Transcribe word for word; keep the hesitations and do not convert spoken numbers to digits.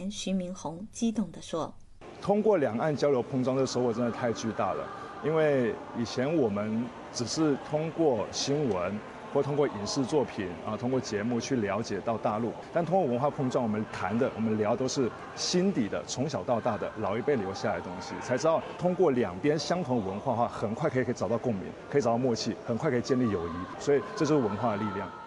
员徐明宏激动地说：“ 通过两岸交流碰撞，这收获真的太巨大了。因为以前我们只是通过新闻或通过影视作品啊，通过节目去了解到大陆，但通过文化碰撞，我们谈的、我们聊都是心底的、从小到大的老一辈留下来的东西，才知道通过两边相同文化的话，很快可以可以找到共鸣，可以找到默契，很快可以建立友谊。所以这就是文化的力量。”